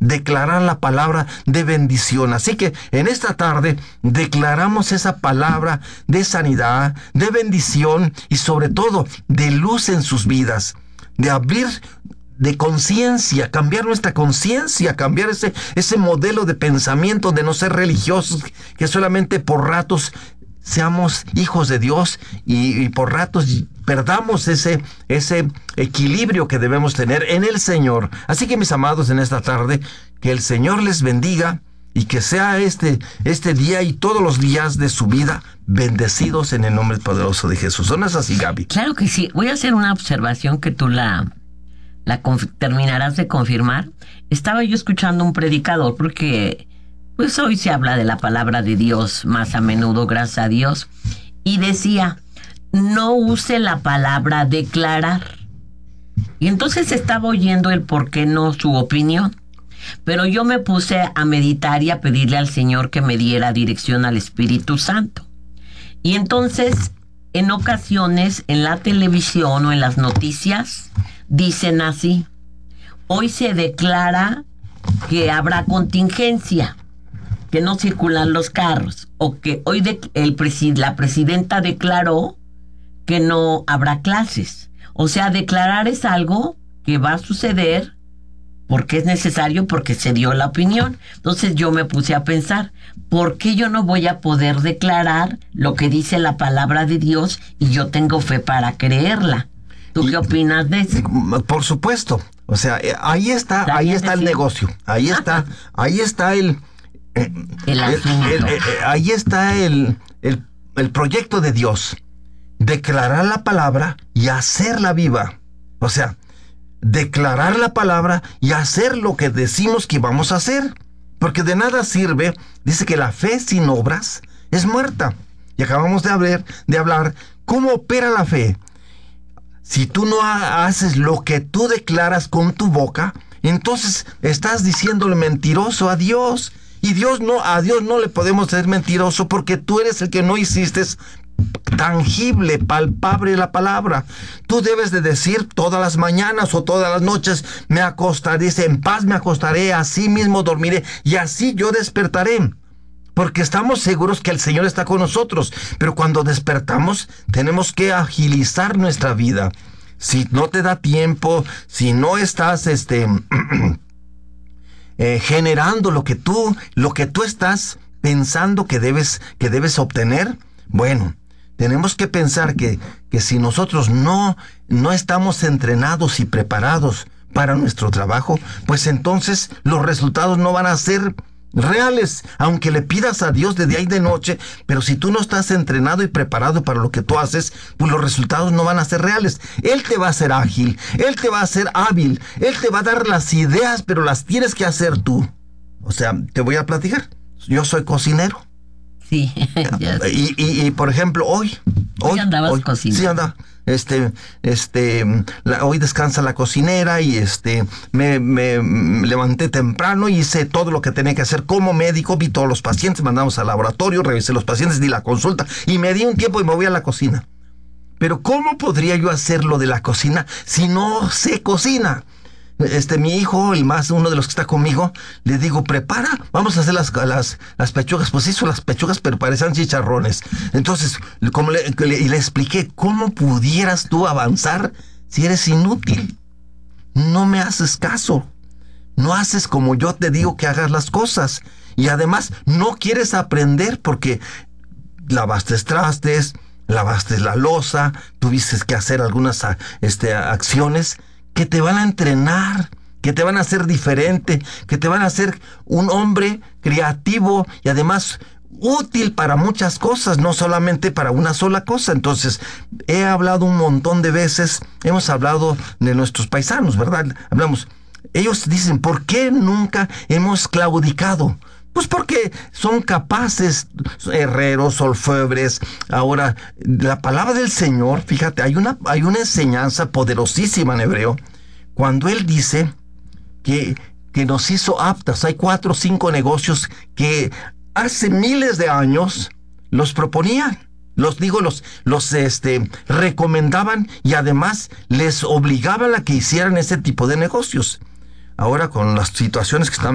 declarar la palabra de bendición. Así que en esta tarde declaramos esa palabra de sanidad, de bendición y sobre todo de luz en sus vidas, de abrir de conciencia, cambiar nuestra conciencia, cambiar ese modelo de pensamiento de no ser religiosos, que solamente por ratos seamos hijos de Dios y por ratos perdamos ese equilibrio que debemos tener en el Señor. Así que, mis amados, en esta tarde, que el Señor les bendiga y que sea este día y todos los días de su vida bendecidos en el nombre poderoso de Jesús. ¿No es así, Gaby? Claro que sí. Voy a hacer una observación que tú la terminarás de confirmar. Estaba yo escuchando un predicador porque pues hoy se habla de la palabra de Dios más a menudo, gracias a Dios, y decía, no use la palabra declarar. Y entonces estaba oyendo el por qué no, su opinión, pero yo me puse a meditar y a pedirle al Señor que me diera dirección al Espíritu Santo. Y entonces, en ocasiones, en la televisión o en las noticias, dicen así, hoy se declara que habrá contingencia, que no circulan los carros, o que hoy la presidenta declaró que no habrá clases. O sea, declarar es algo que va a suceder porque es necesario, porque se dio la opinión. Entonces yo me puse a pensar, ¿por qué yo no voy a poder declarar lo que dice la palabra de Dios y yo tengo fe para creerla? ¿Tú qué opinas de eso? Por supuesto. O sea, ahí está el negocio. Ahí está el ahí está el proyecto de Dios. Declarar la palabra y hacerla viva. O sea, declarar la palabra y hacer lo que decimos que vamos a hacer. Porque de nada sirve, dice que la fe sin obras es muerta. Y acabamos de hablar cómo opera la fe. Si tú no haces lo que tú declaras con tu boca, entonces estás diciéndole mentiroso a Dios. Y a Dios no le podemos ser mentiroso porque tú eres el que no hiciste tangible, palpable la palabra. Tú debes de decir todas las mañanas o todas las noches, me acostaré, dice, en paz me acostaré, así mismo dormiré y así yo despertaré. Porque estamos seguros que el Señor está con nosotros. Pero cuando despertamos, tenemos que agilizar nuestra vida. Si no te da tiempo, si no estás generando lo que tú estás pensando que debes obtener, bueno, tenemos que pensar que si nosotros no estamos entrenados y preparados para nuestro trabajo, pues entonces los resultados no van a ser reales, aunque le pidas a Dios de día y de noche, pero si tú no estás entrenado y preparado para lo que tú haces, pues los resultados no van a ser reales. Él te va a hacer ágil, Él te va a hacer hábil, Él te va a dar las ideas, pero las tienes que hacer tú. O sea, te voy a platicar. Yo soy cocinero. Sí. Y por ejemplo, hoy andabas cocinando. Sí, anda. Hoy descansa la cocinera y me levanté temprano y hice todo lo que tenía que hacer como médico, vi todos los pacientes, mandamos al laboratorio, revisé los pacientes, di la consulta y me di un tiempo y me voy a la cocina. Pero ¿cómo podría yo hacer lo de la cocina si no sé cocina? Mi hijo, uno de los que está conmigo, le digo, prepara, vamos a hacer las pechugas. Pues hizo las pechugas, pero parecían chicharrones. Entonces, le expliqué, ¿cómo pudieras tú avanzar si eres inútil? No me haces caso. No haces como yo te digo que hagas las cosas. Y además, no quieres aprender porque lavaste trastes, lavaste la loza, tuviste que hacer algunas acciones que te van a entrenar, que te van a hacer diferente, que te van a hacer un hombre creativo y además útil para muchas cosas, no solamente para una sola cosa. Entonces, he hablado un montón de veces, hemos hablado de nuestros paisanos, ¿verdad? Ellos dicen, ¿por qué nunca hemos claudicado? Pues porque son capaces, herreros, orfebres. Ahora, la palabra del Señor, fíjate, hay una enseñanza poderosísima en hebreo, cuando Él dice que nos hizo aptas. Hay 4 o 5 negocios que hace miles de años los proponían. Los recomendaban y además les obligaban a que hicieran ese tipo de negocios. Ahora, con las situaciones que están